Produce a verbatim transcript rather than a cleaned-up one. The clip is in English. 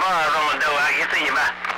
吧，这么逗啊，给自己吧。